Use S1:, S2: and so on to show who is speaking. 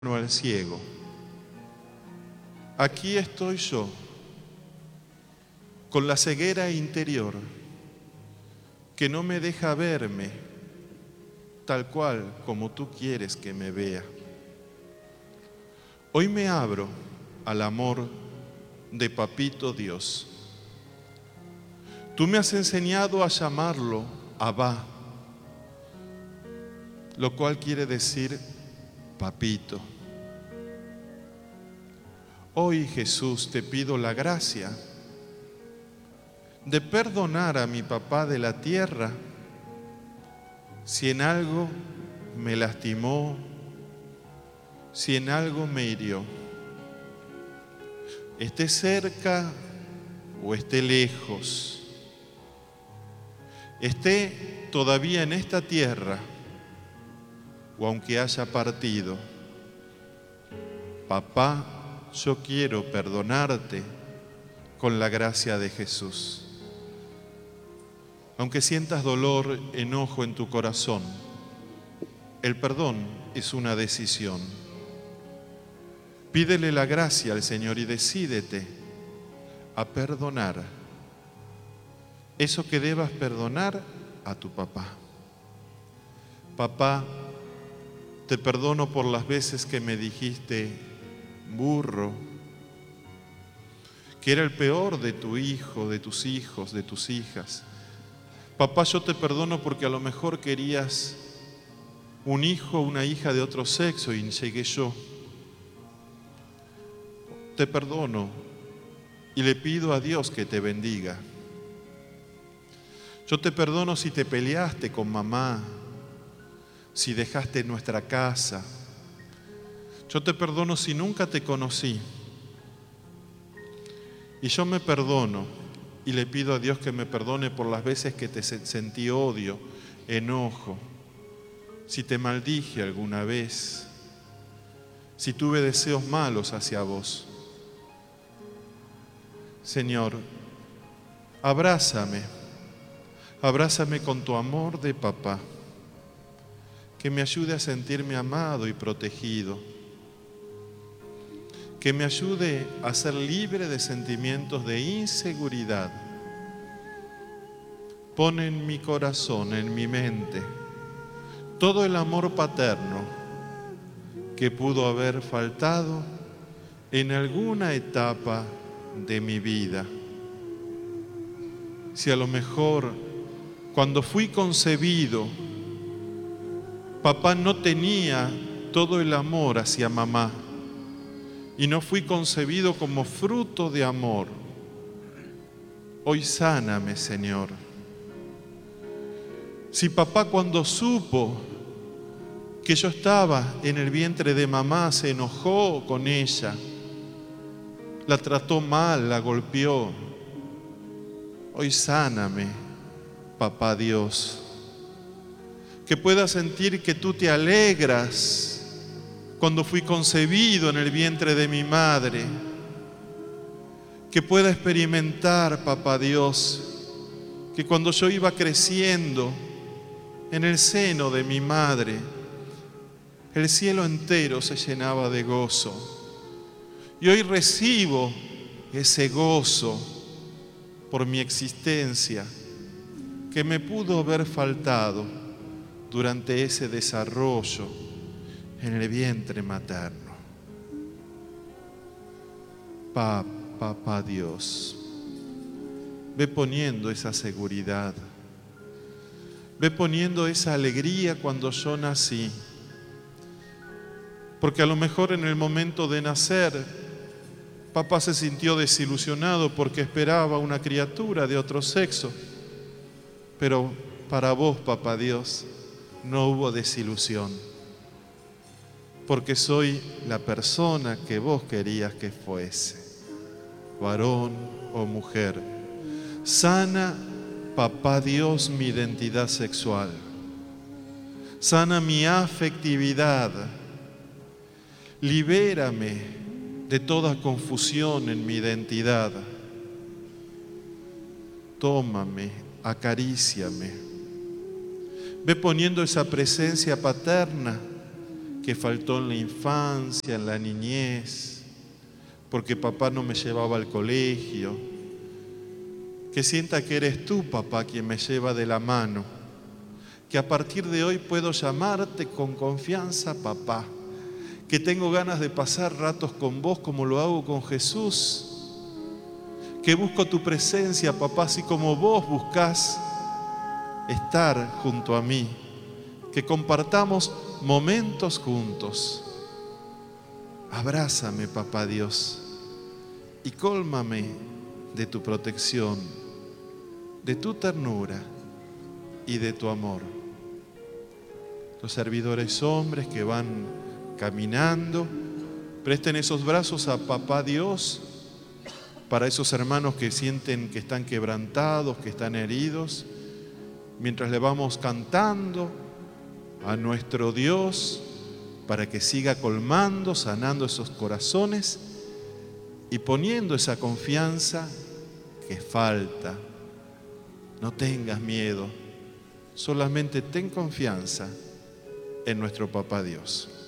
S1: al ciego. Aquí estoy yo, con la ceguera interior, que no me deja verme tal cual como tú quieres que me vea. Hoy me abro al amor de Papito Dios. Tú me has enseñado a llamarlo Abba, lo cual quiere decir Papito. Hoy, Jesús, te pido la gracia de perdonar a mi papá de la tierra si en algo me lastimó, si en algo me hirió. Esté cerca o esté lejos, esté todavía en esta tierra o aunque haya partido. Papá, yo quiero perdonarte con la gracia de Jesús. Aunque sientas dolor, enojo en tu corazón, el perdón es una decisión. Pídele la gracia al Señor y decídete a perdonar eso que debas perdonar a tu papá. Papá, te perdono por las veces que me dijiste burro, que era el peor de tu hijo, de tus hijos, de tus hijas. Papá, yo te perdono porque a lo mejor querías un hijo o una hija de otro sexo y llegué yo. Te perdono y le pido a Dios que te bendiga. Yo te perdono si te peleaste con mamá, si dejaste nuestra casa. Yo te perdono si nunca te conocí. Y yo me perdono y le pido a Dios que me perdone por las veces que te sentí odio, enojo, si te maldije alguna vez, si tuve deseos malos hacia vos. Señor, abrázame con tu amor de papá, que me ayude a sentirme amado y protegido, que me ayude a ser libre de sentimientos de inseguridad. Pon en mi corazón, en mi mente, todo el amor paterno que pudo haber faltado en alguna etapa de mi vida. Si a lo mejor cuando fui concebido, papá no tenía todo el amor hacia mamá y no fui concebido como fruto de amor, hoy sáname, Señor. Si papá cuando supo que yo estaba en el vientre de mamá se enojó con ella, la trató mal, la golpeó, hoy sáname, papá Dios. Que pueda sentir que tú te alegras cuando fui concebido en el vientre de mi madre. Que pueda experimentar, papá Dios, que cuando yo iba creciendo en el seno de mi madre, el cielo entero se llenaba de gozo. Y hoy recibo ese gozo por mi existencia que me pudo haber faltado durante ese desarrollo en el vientre materno. Papá Dios, ve poniendo esa seguridad, ve poniendo esa alegría cuando yo nací, porque a lo mejor en el momento de nacer, papá se sintió desilusionado porque esperaba una criatura de otro sexo, pero para vos, papá Dios, no hubo desilusión, porque soy la persona que vos querías que fuese, varón o mujer. Sana, papá Dios, mi identidad sexual. Sana mi afectividad. Libérame de toda confusión en mi identidad. Tómame, acaríciame. Ve poniendo esa presencia paterna que faltó en la infancia, en la niñez, porque papá no me llevaba al colegio. Que sienta que eres tú, papá, quien me lleva de la mano. Que a partir de hoy puedo llamarte con confianza, papá. Que tengo ganas de pasar ratos con vos como lo hago con Jesús. Que busco tu presencia, papá, así como vos buscás estar junto a mí. Que compartamos momentos juntos. Abrázame, papá Dios, y cólmame de tu protección, de tu ternura y de tu amor. Los servidores hombres que van caminando, presten esos brazos a papá Dios para esos hermanos que sienten que están quebrantados, que están heridos, mientras le vamos cantando a nuestro Dios para que siga colmando, sanando esos corazones y poniendo esa confianza que falta. No tengas miedo, solamente ten confianza en nuestro papá Dios.